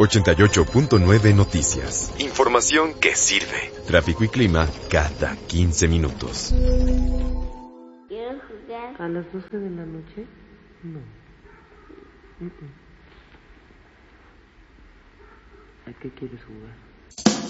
88.9 Noticias. Información que sirve. Tráfico y clima cada 15 minutos. Quiero jugar. ¿A las 12 de la noche? No. ¿A qué quieres jugar?